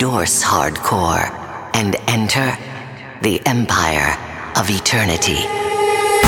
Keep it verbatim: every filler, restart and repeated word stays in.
endorse hardcore and enter the Empire of Eternity.